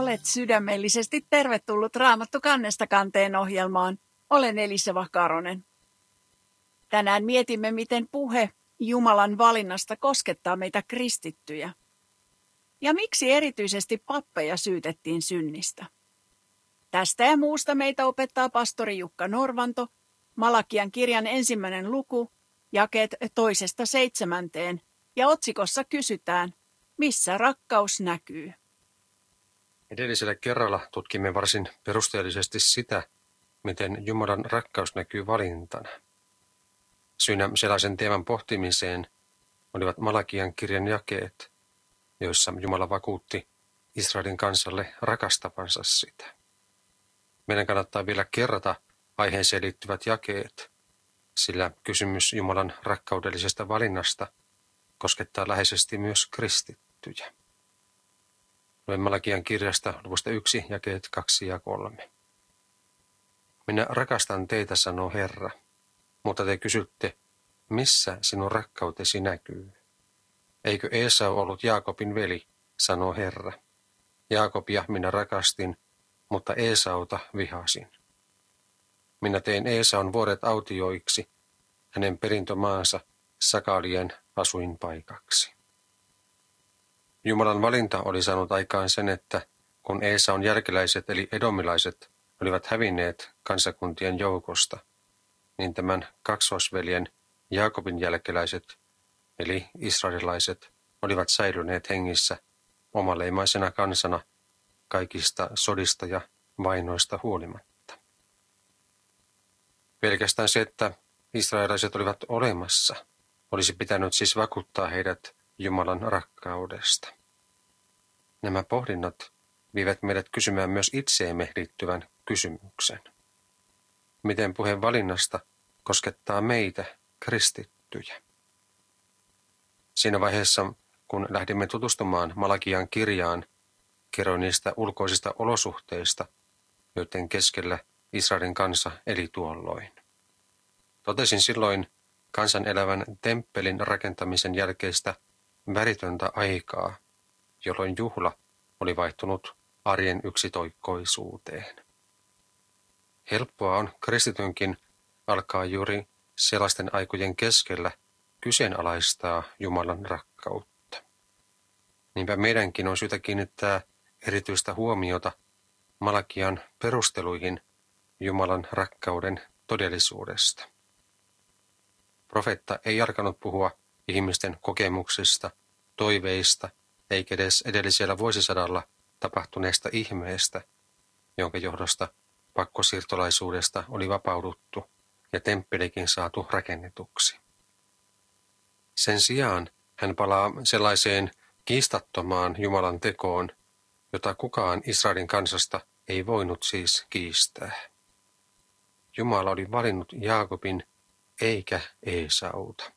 Olet sydämellisesti tervetullut Raamattu kannesta kanteen ohjelmaan. Olen Elisa Vakaronen. Tänään mietimme, miten puhe Jumalan valinnasta koskettaa meitä kristittyjä. Ja miksi erityisesti pappeja syytettiin synnistä. Tästä ja muusta meitä opettaa pastori Jukka Norvanto, Malakian kirjan 1. luku, jakeet 2–7, ja otsikossa kysytään, missä rakkaus näkyy. Edellisellä kerralla tutkimme varsin perusteellisesti sitä, miten Jumalan rakkaus näkyy valintana. Syynä sellaisen teeman pohtimiseen olivat Malakian kirjan jakeet, joissa Jumala vakuutti Israelin kansalle rakastavansa sitä. Meidän kannattaa vielä kerrata aiheeseen liittyvät jakeet, sillä kysymys Jumalan rakkaudellisesta valinnasta koskettaa läheisesti myös kristittyjä. Luen Malakian kirjasta luvusta 1, jakeet 2 ja 3. Minä rakastan teitä, sanoo Herra, mutta te kysytte, missä sinun rakkautesi näkyy? Eikö Esau ollut Jaakobin veli, sanoo Herra. Jaakobia minä rakastin, mutta Esauta vihasin. Minä tein Esaun vuoret autioiksi, hänen perintömaansa sakalien asuinpaikaksi. Jumalan valinta oli saanut aikaan sen, että kun Esaun jälkeläiset eli edomilaiset olivat hävinneet kansakuntien joukosta, niin tämän kaksosveljen Jaakobin jälkeläiset eli israelilaiset olivat säilyneet hengissä omaleimaisena kansana kaikista sodista ja vainoista huolimatta. Pelkästään se, että israelilaiset olivat olemassa, olisi pitänyt siis vakuuttaa heidät Jumalan rakkaudesta. Nämä pohdinnat viivät meidät kysymään myös itseemme liittyvän kysymyksen. Miten puheen valinnasta koskettaa meitä, kristittyjä? Siinä vaiheessa, kun lähdimme tutustumaan Malakian kirjaan, kerroin niistä ulkoisista olosuhteista, joiden keskellä Israelin kansa eli tuolloin. Totesin silloin kansan elävän temppelin rakentamisen jälkeistä väritöntä aikaa, jolloin juhla oli vaihtunut arjen yksitoikkoisuuteen. Helppoa on kristitynkin alkaa juuri sellaisten aikojen keskellä kyseenalaistaa Jumalan rakkautta. Niinpä meidänkin on syytä kiinnittää erityistä huomiota Malakian perusteluihin Jumalan rakkauden todellisuudesta. Profeetta ei alkanut puhua ihmisten kokemuksista, toiveista, eikä edes edellisellä vuosisadalla tapahtuneesta ihmeestä, jonka johdosta pakkosiirtolaisuudesta oli vapauduttu ja temppelikin saatu rakennetuksi. Sen sijaan hän palaa sellaiseen kiistattomaan Jumalan tekoon, jota kukaan Israelin kansasta ei voinut siis kiistää. Jumala oli valinnut Jaakobin eikä Esauta.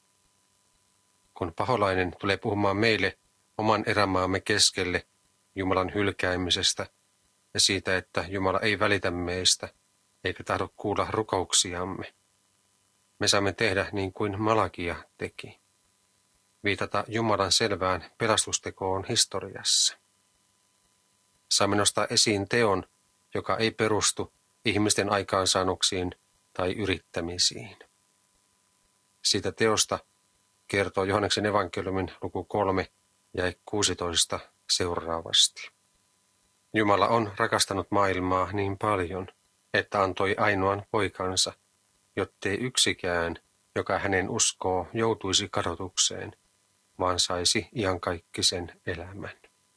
Kun paholainen tulee puhumaan meille oman erämaamme keskelle Jumalan hylkäämisestä ja siitä, että Jumala ei välitä meistä eikä tahdo kuulla rukouksiamme, me saamme tehdä niin kuin Malakia teki. Viitata Jumalan selvään pelastustekoon historiassa. Saamme nostaa esiin teon, joka ei perustu ihmisten aikaansaannoksiin tai yrittämisiin. Siitä teosta kertoo Johanneksen evankeliumin luku 3 ja 16 seuraavasti. Jumala on rakastanut maailmaa niin paljon, että antoi ainoan poikansa, jottei yksikään, joka hänen uskoo, joutuisi kadotukseen, vaan saisi iankaikkisen elämän.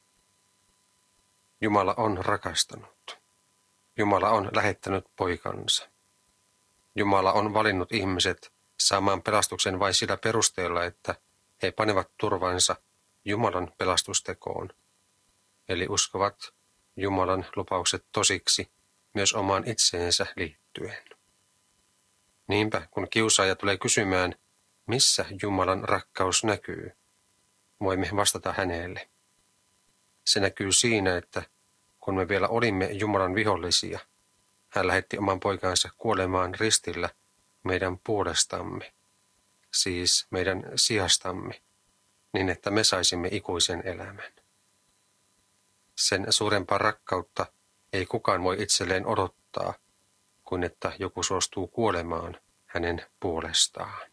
Jumala on rakastanut. Jumala on lähettänyt poikansa. Jumala on valinnut ihmiset saamaan pelastuksen vain sillä perusteella, että he panevat turvansa Jumalan pelastustekoon, eli uskovat Jumalan lupaukset tosiksi myös omaan itseensä liittyen. Niinpä, kun kiusaaja tulee kysymään, missä Jumalan rakkaus näkyy, voimme vastata hänelle. Se näkyy siinä, että kun me vielä olimme Jumalan vihollisia, hän lähetti oman poikansa kuolemaan ristillä meidän puolestamme, siis meidän sijastamme, niin että me saisimme ikuisen elämän. Sen suurempaa rakkautta ei kukaan voi itselleen odottaa, kuin että joku suostuu kuolemaan hänen puolestaan.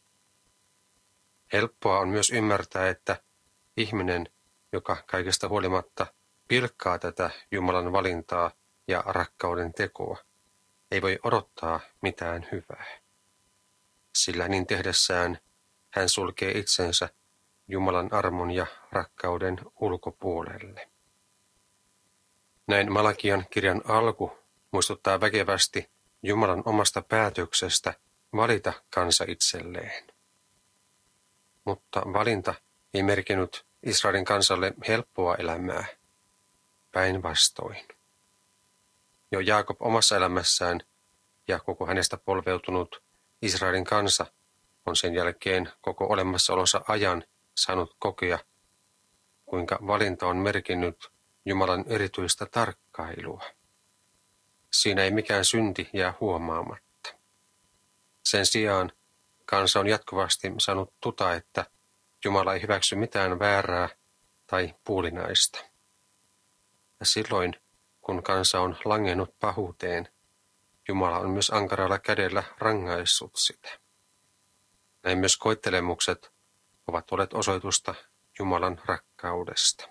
Helppoa on myös ymmärtää, että ihminen, joka kaikesta huolimatta pilkkaa tätä Jumalan valintaa ja rakkauden tekoa, ei voi odottaa mitään hyvää. Sillä niin tehdessään hän sulkee itsensä Jumalan armon ja rakkauden ulkopuolelle. Näin Malakian kirjan alku muistuttaa väkevästi Jumalan omasta päätöksestä valita kansa itselleen. Mutta valinta ei merkinnyt Israelin kansalle helppoa elämää. Päinvastoin. Jo Jaakob omassa elämässään ja koko hänestä polveutunut Israelin kansa on sen jälkeen koko olemassaolonsa ajan saanut kokea, kuinka valinta on merkinnyt Jumalan erityistä tarkkailua. Siinä ei mikään synti jää huomaamatta. Sen sijaan kansa on jatkuvasti saanut tuta, että Jumala ei hyväksy mitään väärää tai puulinaista. Ja silloin, kun kansa on langennut pahuuteen, Jumala on myös ankaralla kädellä rangaissut sitä. Näin myös koettelemukset ovat olleet osoitusta Jumalan rakkaudesta.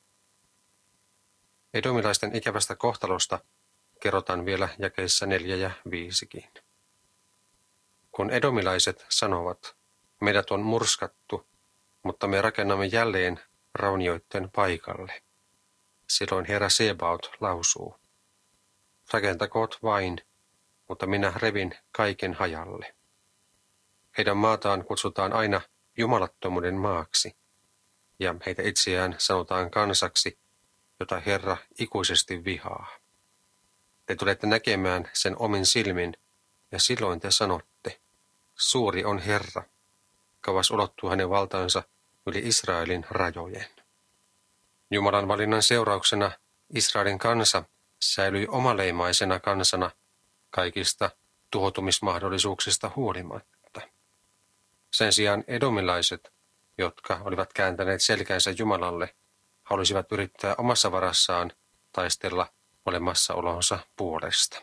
Edomilaisten ikävästä kohtalosta kerrotaan vielä jakeissa 4 ja 5. Kun edomilaiset sanovat, meidät on murskattu, mutta me rakennamme jälleen raunioitten paikalle. Silloin Herra Sebaot lausuu, rakentakoot vain, mutta minä revin kaiken hajalle. Heidän maataan kutsutaan aina jumalattomuuden maaksi, ja heitä itseään sanotaan kansaksi, jota Herra ikuisesti vihaa. Te tulette näkemään sen omin silmin, ja silloin te sanotte, suuri on Herra, kauas ulottuu hänen valtansa yli Israelin rajojen. Jumalan valinnan seurauksena Israelin kansa säilyi omaleimaisena kansana kaikista tuhoutumismahdollisuuksista huolimatta. Sen sijaan edomilaiset, jotka olivat kääntäneet selkänsä Jumalalle, halusivat yrittää omassa varassaan taistella olemassaolonsa puolesta.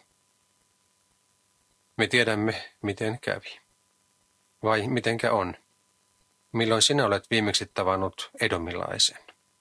Me tiedämme, miten kävi. Vai mitenkä on? Milloin sinä olet viimeksi tavannut edomilaisen?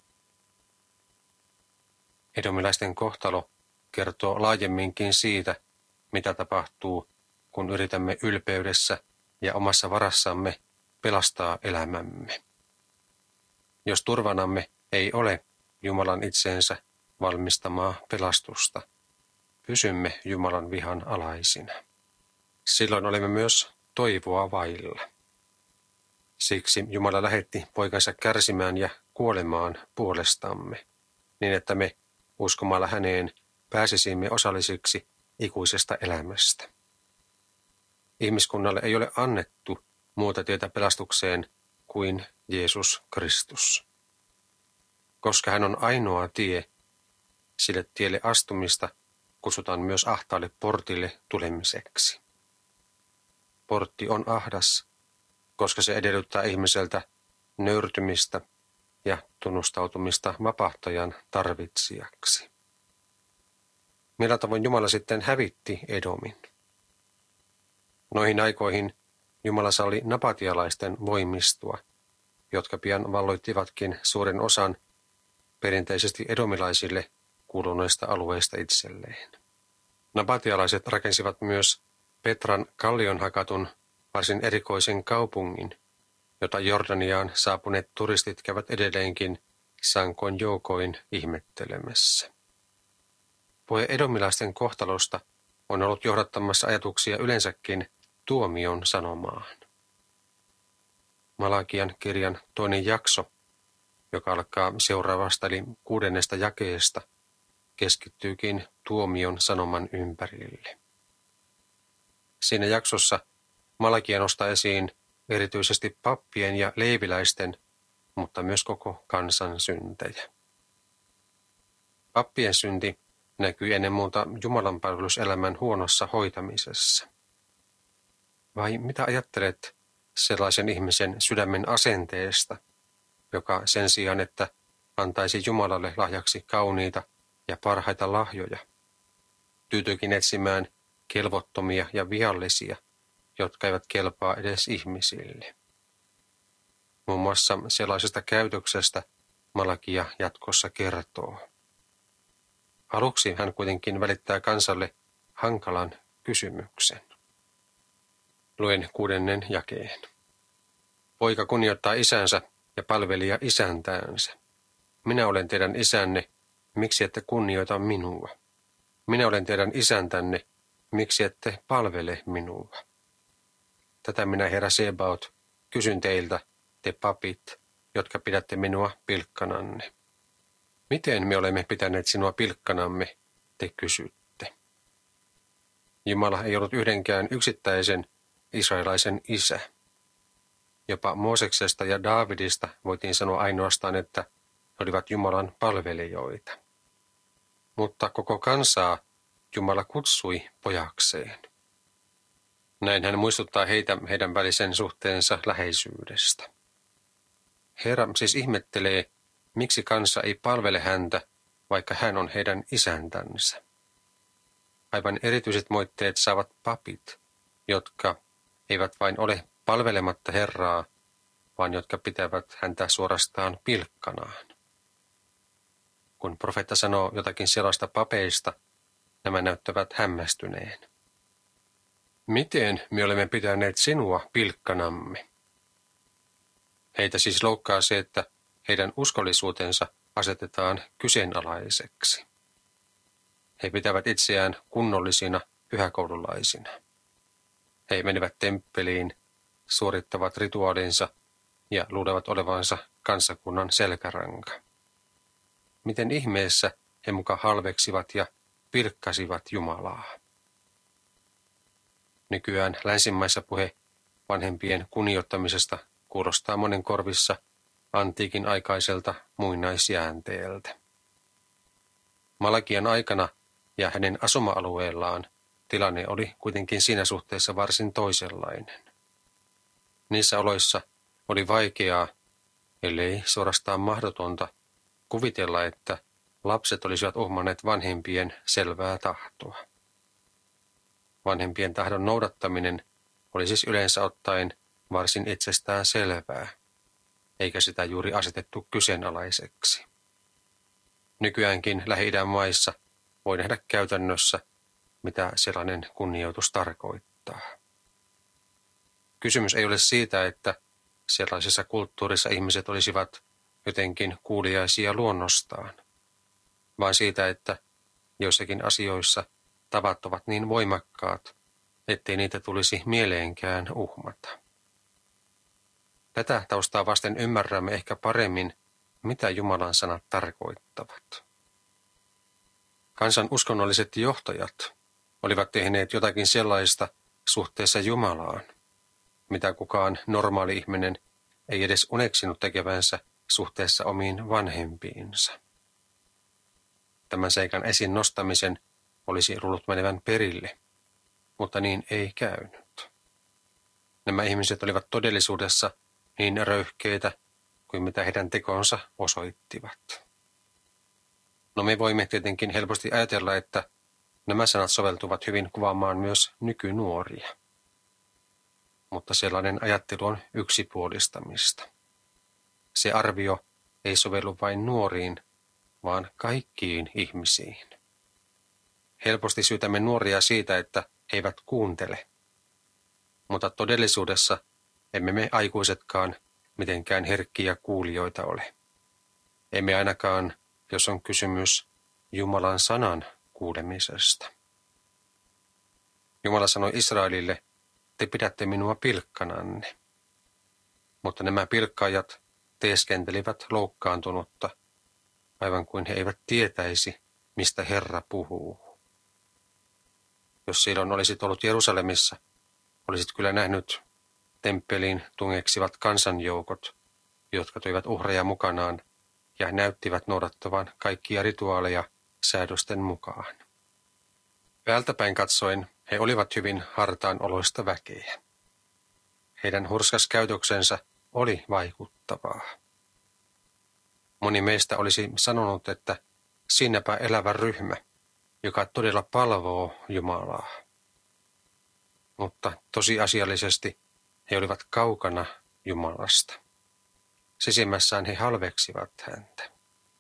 Edomilaisten kohtalo kertoo laajemminkin siitä, mitä tapahtuu, kun yritämme ylpeydessä ja omassa varassamme pelastaa elämämme. Jos turvanamme ei ole Jumalan itseensä valmistamaa pelastusta, pysymme Jumalan vihan alaisina. Silloin olemme myös toivoa vailla. Siksi Jumala lähetti poikansa kärsimään ja kuolemaan puolestamme, niin että me uskomalla häneen pääsisimme osallisiksi ikuisesta elämästä. Ihmiskunnalle ei ole annettu muuta tietä pelastukseen kuin Jeesus Kristus. Koska hän on ainoa tie, sille tielle astumista kutsutaan myös ahtaalle portille tulemiseksi. Portti on ahdas, koska se edellyttää ihmiseltä nöyrtymistä ja tunnustautumista vapahtajan tarvitsijaksi. Millä tavoin Jumala sitten hävitti Edomin? Noihin aikoihin Jumala salli napatialaisten voimistua, jotka pian valloittivatkin suuren osan perinteisesti edomilaisille kuuluneista alueista itselleen. Napatialaiset rakensivat myös Petran kallion hakatun varsin erikoisen kaupungin, jota Jordaniaan saapuneet turistit käyvät edelleenkin sankoin joukoin ihmettelemässä. Puhe edomilaisten kohtalosta on ollut johdattamassa ajatuksia yleensäkin tuomion sanomaan. Malakian kirjan 2. jakso, joka alkaa seuraavasta eli 6. jakeesta, keskittyykin tuomion sanoman ympärille. Siinä jaksossa Malakia nostaa esiin erityisesti pappien ja leeviläisten, mutta myös koko kansan syntejä. Pappien synti näkyy ennen muuta jumalanpalveluselämän huonossa hoitamisessa. Vai mitä ajattelet sellaisen ihmisen sydämen asenteesta, joka sen sijaan, että antaisi Jumalalle lahjaksi kauniita ja parhaita lahjoja. Tyytyykin etsimään kelvottomia ja viallisia, jotka eivät kelpaa edes ihmisille. Muun muassa sellaisesta käytöksestä Malakia jatkossa kertoo. Aluksi hän kuitenkin välittää kansalle hankalan kysymyksen. Luen 6. jakeen. Poika kunnioittaa isänsä ja palvelija isäntäänsä. Minä olen teidän isänne, miksi ette kunnioita minua? Minä olen teidän isäntänne, miksi ette palvele minua? Tätä minä, Herra Sebaot, kysyn teiltä, te papit, jotka pidätte minua pilkkananne. Miten me olemme pitäneet sinua pilkkanamme, te kysytte. Jumala ei ollut yhdenkään yksittäisen israelaisen isä. Jopa Mooseksesta ja Daavidista voitiin sanoa ainoastaan, että he olivat Jumalan palvelijoita. Mutta koko kansaa Jumala kutsui pojakseen. Näin hän muistuttaa heitä heidän välisen suhteensa läheisyydestä. Herra siis ihmettelee, miksi kansa ei palvele häntä, vaikka hän on heidän isäntänsä. Aivan erityiset moitteet saavat papit, jotka eivät vain ole palvelematta Herraa, vaan jotka pitävät häntä suorastaan pilkkanaan. Kun profeetta sanoo jotakin sellaista papeista, nämä näyttävät hämmästyneen. Miten me olemme pitäneet sinua pilkkanamme? Heitä siis loukkaa se, että heidän uskollisuutensa asetetaan kyseenalaiseksi. He pitävät itseään kunnollisina pyhäkoululaisina. He menevät temppeliin, suorittavat rituaalinsa ja luulevat olevansa kansakunnan selkäranka. Miten ihmeessä he muka halveksivat ja pilkkasivat Jumalaa? Nykyään länsimaissa puhe vanhempien kunnioittamisesta kuulostaa monen korvissa antiikin aikaiselta muinaisjäänteeltä. Malakian aikana ja hänen asuma-alueellaan tilanne oli kuitenkin siinä suhteessa varsin toisenlainen. Niissä oloissa oli vaikeaa, ellei suorastaan mahdotonta, kuvitella, että lapset olisivat uhmanneet vanhempien selvää tahtoa. Vanhempien tahdon noudattaminen oli siis yleensä ottaen varsin itsestään selvää, eikä sitä juuri asetettu kyseenalaiseksi. Nykyäänkin Lähi-idän maissa voi nähdä käytännössä, mitä sellainen kunnioitus tarkoittaa. Kysymys ei ole siitä, että sellaisessa kulttuurissa ihmiset olisivat jotenkin kuuliaisia luonnostaan, vaan siitä, että joissakin asioissa tavat ovat niin voimakkaat, ettei niitä tulisi mieleenkään uhmata. Tätä taustaa vasten ymmärrämme ehkä paremmin, mitä Jumalan sanat tarkoittavat. Kansan uskonnolliset johtajat olivat tehneet jotakin sellaista suhteessa Jumalaan, mitä kukaan normaali ihminen ei edes uneksinut tekevänsä suhteessa omiin vanhempiinsa. Tämän seikan esiin nostamisen olisi luullut menevän perille, mutta niin ei käynyt. Nämä ihmiset olivat todellisuudessa niin röyhkeitä kuin mitä heidän tekonsa osoittivat. No me voimme tietenkin helposti ajatella, että nämä sanat soveltuvat hyvin kuvaamaan myös nykynuoria. Mutta sellainen ajattelu on yksipuolistamista. Se arvio ei sovellu vain nuoriin, vaan kaikkiin ihmisiin. Helposti syytämme nuoria siitä, että he eivät kuuntele. Mutta todellisuudessa emme me aikuisetkaan mitenkään herkkiä kuulijoita ole. Emme ainakaan, jos on kysymys Jumalan sanan kuulemisesta. Jumala sanoi Israelille, te pidätte minua pilkkananne. Mutta nämä pilkkaajat teeskentelivät loukkaantunutta, aivan kuin he eivät tietäisi, mistä Herra puhuu. Jos silloin olisit ollut Jerusalemissa, olisit kyllä nähnyt temppeliin tungeksivat kansanjoukot, jotka toivat uhreja mukanaan ja näyttivät noudattavan kaikkia rituaaleja säädösten mukaan. Päältäpäin katsoen he olivat hyvin hartaan oloista väkeä. Heidän hurskas käytöksensä oli vaikuttavaa. Moni meistä olisi sanonut, että siinäpä elävä ryhmä, joka todella palvoo Jumalaa. Mutta tosiasiallisesti he olivat kaukana Jumalasta. Sisimmässään he halveksivat häntä.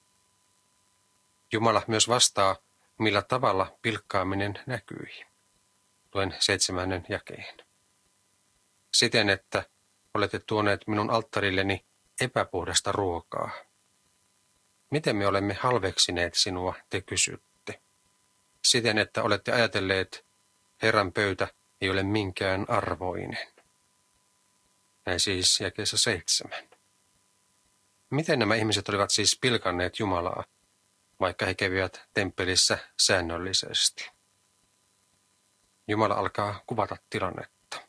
Jumala myös vastaa, millä tavalla pilkkaaminen näkyi. Luen 7. jakeen. Siten, että olette tuoneet minun alttarilleni epäpuhdasta ruokaa. Miten me olemme halveksineet sinua, te kysytte? Siten, että olette ajatelleet, Herran pöytä ei ole minkään arvoinen. Näin siis jakeessa 7. Miten nämä ihmiset olivat siis pilkanneet Jumalaa, vaikka he kävivät temppelissä säännöllisesti? Jumala alkaa kuvata tilannetta.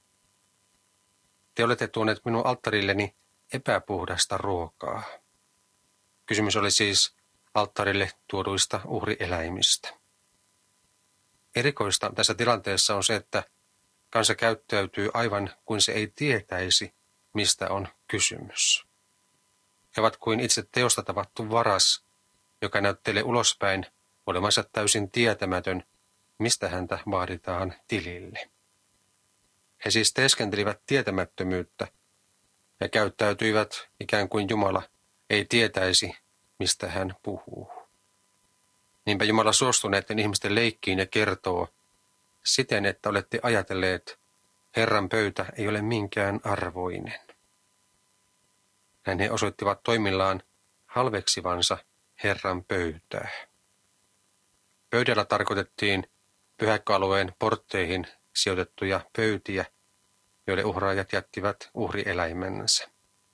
Te olette tuoneet minun alttarilleni epäpuhdasta ruokaa. Kysymys oli siis alttarille tuoduista uhrieläimistä. Erikoista tässä tilanteessa on se, että kansa käyttäytyy aivan kuin se ei tietäisi, mistä on kysymys. He ovat kuin itse teosta tavattu varas, joka näyttelee ulospäin olemansa täysin tietämätön, mistä häntä vaaditaan tilille. He siis teeskentelivät tietämättömyyttä ja käyttäytyivät ikään kuin Jumala ei tietäisi, mistä hän puhuu. Niinpä Jumala suostuu näiden ihmisten leikkiin ja kertoo siten, että olette ajatelleet, Herran pöytä ei ole minkään arvoinen. Näin he osoittivat toimillaan halveksivansa Herran pöytää. Pöydällä tarkoitettiin pyhäkköalueen portteihin sijoitettuja pöytiä, joille uhraajat jättivät uhrieläimensä.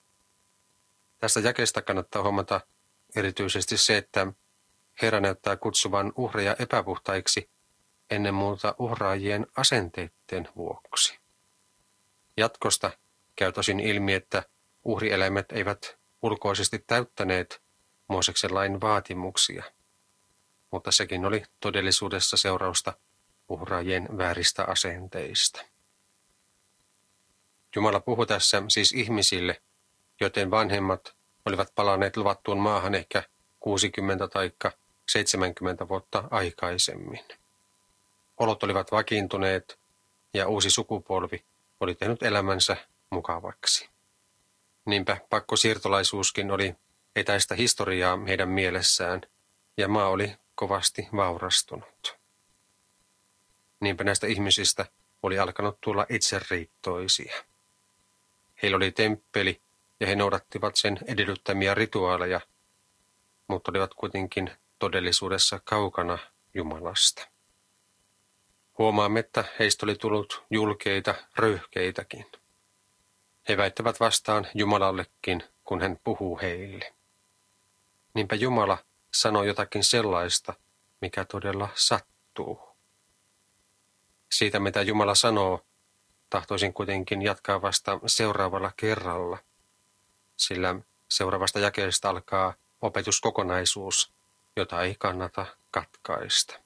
Tästä jakeesta kannattaa huomata erityisesti se, että Herra näyttää kutsuvan uhreja epäpuhtaiksi ennen muuta uhraajien asenteiden vuoksi. Jatkosta käy tosin ilmi, että uhrieläimet eivät ulkoisesti täyttäneet Mooseksen lain vaatimuksia, mutta sekin oli todellisuudessa seurausta uhraajien vääristä asenteista. Jumala puhui tässä siis ihmisille, joten vanhemmat olivat palanneet luvattuun maahan ehkä 60 tai 70 vuotta aikaisemmin. Olot olivat vakiintuneet ja uusi sukupolvi oli tehnyt elämänsä mukavaksi. Niinpä pakkosiirtolaisuuskin oli etäistä historiaa heidän mielessään ja maa oli kovasti vaurastunut. Niinpä näistä ihmisistä oli alkanut tulla itseriittoisia. Heillä oli temppeli ja he noudattivat sen edellyttämiä rituaaleja, mutta olivat kuitenkin todellisuudessa kaukana Jumalasta. Huomaamme, että heistä oli tullut julkeita, röyhkeitäkin. He väittävät vastaan Jumalallekin, kun hän puhuu heille. Niinpä Jumala sanoo jotakin sellaista, mikä todella sattuu. Siitä, mitä Jumala sanoo, tahtoisin kuitenkin jatkaa vasta seuraavalla kerralla, sillä seuraavasta jakeesta alkaa opetuskokonaisuus, jota ei kannata katkaista.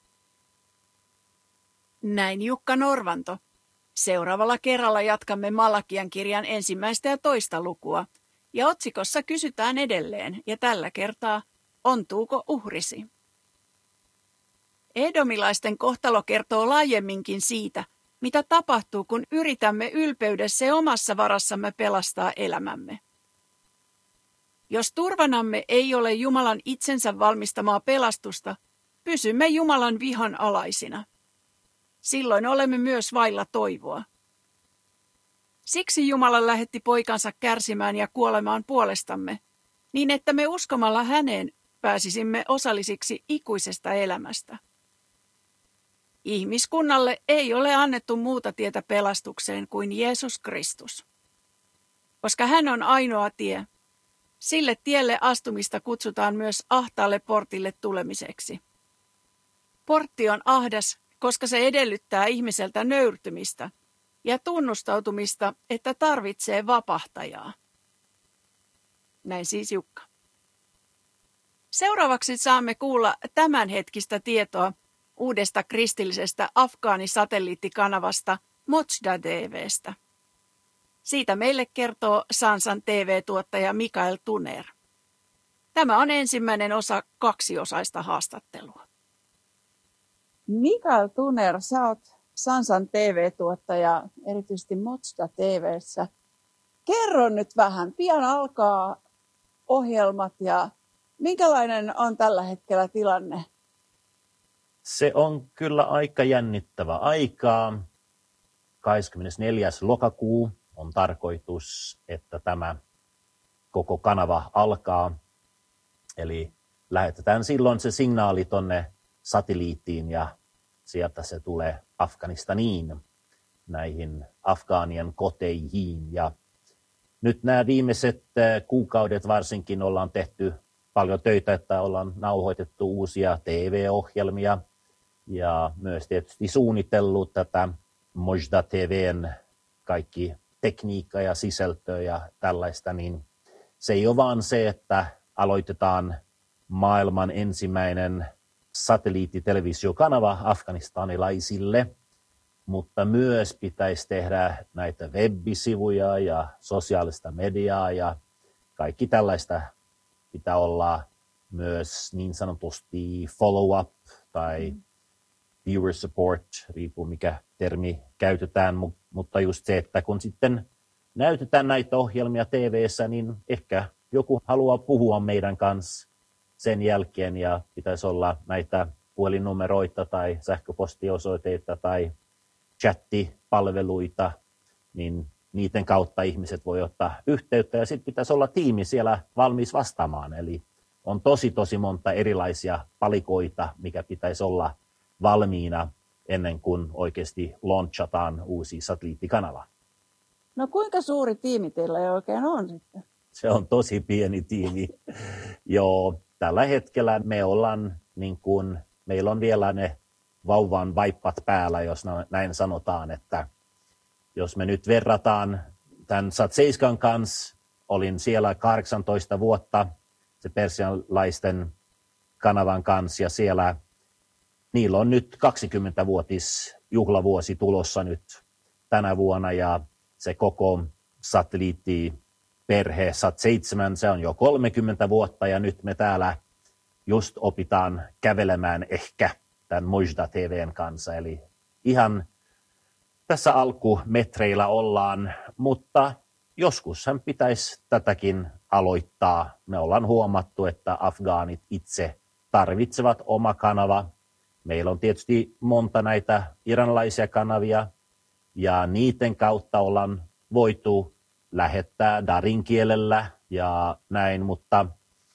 Näin Jukka Norvanto. Seuraavalla kerralla jatkamme Malakian kirjan 1. ja 2. lukua, ja otsikossa kysytään edelleen, ja tällä kertaa, ontuuko uhrisi? Edomilaisten kohtalo kertoo laajemminkin siitä, mitä tapahtuu, kun yritämme ylpeydessä ja omassa varassamme pelastaa elämämme. Jos turvanamme ei ole Jumalan itsensä valmistamaa pelastusta, pysymme Jumalan vihan alaisina. Silloin olemme myös vailla toivoa. Siksi Jumala lähetti poikansa kärsimään ja kuolemaan puolestamme, niin että me uskomalla häneen pääsisimme osallisiksi ikuisesta elämästä. Ihmiskunnalle ei ole annettu muuta tietä pelastukseen kuin Jeesus Kristus. Koska hän on ainoa tie, sille tielle astumista kutsutaan myös ahtaalle portille tulemiseksi. Portti on ahdas, koska se edellyttää ihmiseltä nöyrtymistä ja tunnustautumista, että tarvitsee vapahtajaa. Näin siis Jukka. Seuraavaksi saamme kuulla tämänhetkistä tietoa uudesta kristillisestä afgaanisatelliittikanavasta Mojda TV:stä. Siitä meille kertoo Sansan TV-tuottaja Mikael Tuner. Tämä on ensimmäinen osa kaksiosaista haastattelua. Mikael Tuner, sä oot Sansan TV-tuottaja, erityisesti Motsda TV:ssä. Kerro nyt vähän, pian alkaa ohjelmat ja minkälainen on tällä hetkellä tilanne? Se on kyllä aika jännittävä aikaa. 24. lokakuu on tarkoitus, että tämä koko kanava alkaa. Eli lähetetään silloin se signaali tonne satelliittiin ja sieltä se tulee Afganistaniin, näihin afgaanien koteihin. Ja nyt nämä viimeiset kuukaudet varsinkin ollaan tehty paljon töitä, että ollaan nauhoitettu uusia TV-ohjelmia ja myös tietysti suunnitellut tätä Mojdeh TV:n kaikki tekniikka ja sisältö ja tällaista, niin se ei ole vaan se, että aloitetaan maailman ensimmäinen satelliittitelevisiokanava afganistanilaisille, mutta myös pitäisi tehdä näitä web-sivuja ja sosiaalista mediaa ja kaikki tällaista pitää olla myös niin sanotusti follow-up tai viewer support, riippuu mikä termi käytetään, mutta just se, että kun sitten näytetään näitä ohjelmia TV:ssä, niin ehkä joku haluaa puhua meidän kanssa sen jälkeen ja pitäisi olla näitä puhelinnumeroita tai sähköpostiosoitteita tai chattipalveluita, niin niiden kautta ihmiset voi ottaa yhteyttä ja sitten pitäisi olla tiimi siellä valmis vastaamaan. Eli on tosi monta erilaisia palikoita, mikä pitäisi olla valmiina ennen kuin oikeasti launchataan uusi satelliittikanava. No kuinka suuri tiimi teillä oikein on sitten? Se on tosi pieni tiimi. Joo, tällä hetkellä me ollaan meillä on vielä ne vauvan vaippat päällä, jos näin sanotaan, että jos me nyt verrataan tämän Sat7 kanssa, olin siellä 18 vuotta se persialaisten kanavan kanssa ja siellä niillä on nyt 20-vuotis juhlavuosi tulossa nyt tänä vuonna ja se koko satelliittiperhe Sat7, se on jo 30 vuotta ja nyt me täällä just opitaan kävelemään ehkä tämän Mojdeh TV:n kanssa. Eli ihan tässä alkumetreillä ollaan, mutta joskushan pitäisi tätäkin aloittaa. Me ollaan huomattu, että afgaanit itse tarvitsevat oma kanava. Meillä on tietysti monta näitä iranlaisia kanavia ja niiden kautta ollaan voitu lähettää darin kielellä ja näin, mutta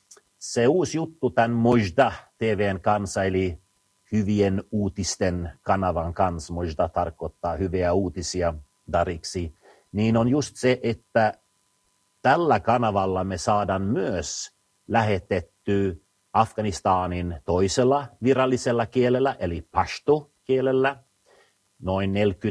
se uusi juttu tämän Mojdeh TV:n kanssa, eli hyvien uutisten kanavan kanssa, Mojdeh tarkoittaa hyviä uutisia dariksi, niin on just se, että tällä kanavalla me saadaan myös lähetetty Afganistanin toisella virallisella kielellä, eli pashto-kielellä. Noin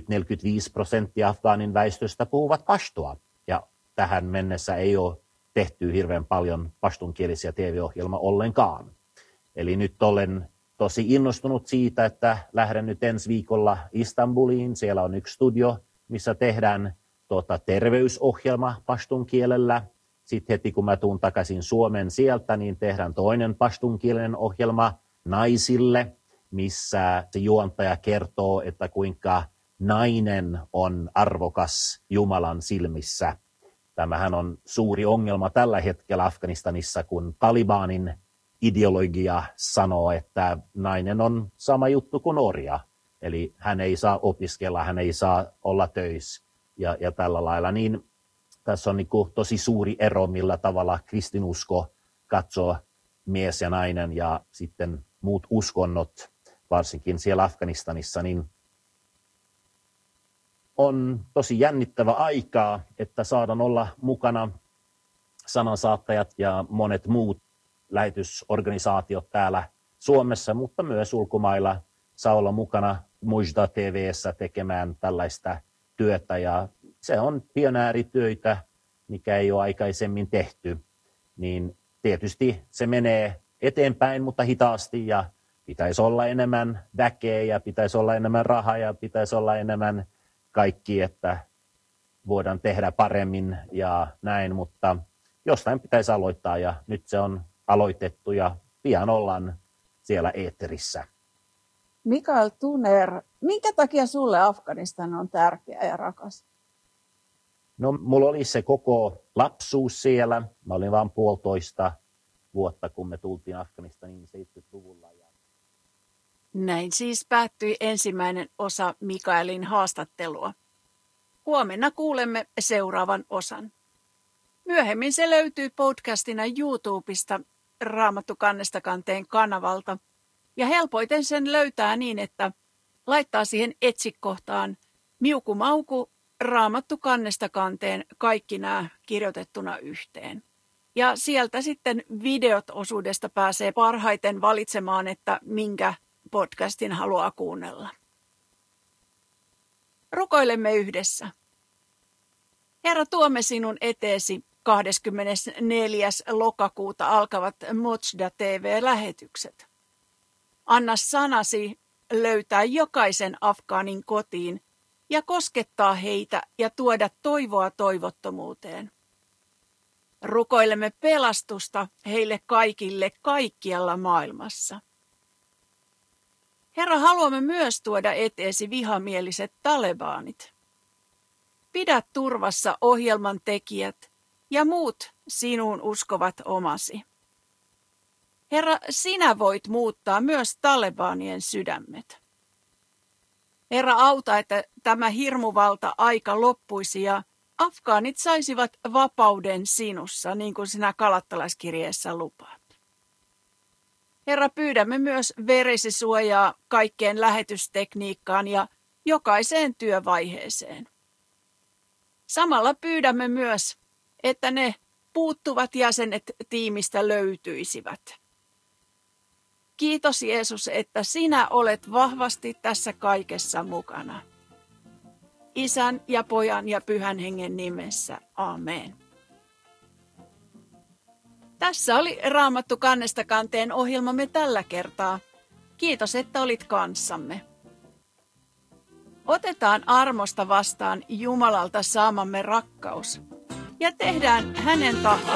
40-45% Afgaanin väestöstä puhuvat pashtoa, ja tähän mennessä ei ole tehty hirveän paljon pashtunkielisiä TV-ohjelmaa ollenkaan. Eli nyt olen tosi innostunut siitä, että lähden nyt ensi viikolla Istanbuliin. Siellä on yksi studio, missä tehdään terveysohjelma pashtunkielellä. Sitten heti kun mä tuun takaisin Suomen sieltä, niin tehdään toinen pashtunkielinen ohjelma naisille, missä se juontaja kertoo, että kuinka nainen on arvokas Jumalan silmissä. Tämähän on suuri ongelma tällä hetkellä Afganistanissa, kun Talibanin ideologia sanoo, että nainen on sama juttu kuin orja. Eli hän ei saa opiskella, hän ei saa olla töissä ja tällä lailla. Niin tässä on tosi suuri ero, millä tavalla kristinusko katsoo mies ja nainen ja sitten muut uskonnot, varsinkin siellä Afganistanissa, niin on tosi jännittävä aikaa, että saadaan olla mukana sanansaattajat ja monet muut lähetysorganisaatiot täällä Suomessa, mutta myös ulkomailla saa olla mukana Mojdeh TV:ssä tekemään tällaista työtä. Ja se on pionäärityötä, mikä ei ole aikaisemmin tehty. Niin tietysti se menee eteenpäin, mutta hitaasti ja pitäisi olla enemmän väkeä ja pitäisi olla enemmän rahaa ja pitäisi olla enemmän kaikki, että voidaan tehdä paremmin ja näin, mutta jostain pitäisi aloittaa ja nyt se on aloitettu ja pian ollaan siellä eetterissä. Mikael Tuner, minkä takia sulle Afganistan on tärkeä ja rakas? No, mulla oli se koko lapsuus siellä. Mä olin vain 1,5 vuotta, kun me tultiin Afganistaniin 70-luvulla. Näin siis päättyi ensimmäinen osa Mikaelin haastattelua. Huomenna kuulemme seuraavan osan. Myöhemmin se löytyy podcastina YouTubesta Raamattu kannesta kanteen kanavalta. Ja helpoiten sen löytää niin, että laittaa siihen etsikkohtaan Miuku Mauku Raamattu kannesta kanteen kaikki nämä kirjoitettuna yhteen. Ja sieltä sitten videot osuudesta pääsee parhaiten valitsemaan, että minkä podcastin haluaa kuunnella. Rukoilemme yhdessä. Herra, tuomme sinun eteesi 24. lokakuuta alkavat Motsda TV-lähetykset. Anna sanasi löytää jokaisen afgaanin kotiin ja koskettaa heitä ja tuoda toivoa toivottomuuteen. Rukoilemme pelastusta heille kaikille kaikkialla maailmassa. Herra, haluamme myös tuoda eteesi vihamieliset talebanit. Pidä turvassa ohjelman tekijät ja muut sinuun uskovat omasi. Herra, sinä voit muuttaa myös talebanien sydämet. Herra, auta, että tämä hirmuvalta aika loppuisi ja afgaanit saisivat vapauden sinussa, niin kuin sinä Galattalaiskirjeessä lupaat. Herra, pyydämme myös veresi suojaa kaikkeen lähetystekniikkaan ja jokaiseen työvaiheeseen. Samalla pyydämme myös, että ne puuttuvat jäsenet tiimistä löytyisivät. Kiitos Jeesus, että sinä olet vahvasti tässä kaikessa mukana. Isän ja Pojan ja Pyhän Hengen nimessä. Amen. Tässä oli Raamattu kannesta kanteen ohjelmamme tällä kertaa. Kiitos, että olit kanssamme. Otetaan armosta vastaan Jumalalta saamamme rakkaus ja tehdään hänen tahtonsa